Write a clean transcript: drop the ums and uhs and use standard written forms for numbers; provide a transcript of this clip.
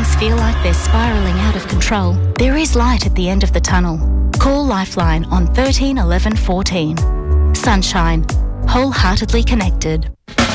things feel like they're spiralling out of control, there is light at the end of the tunnel. Call Lifeline on 13 11 14. Sunshine. Wholeheartedly connected.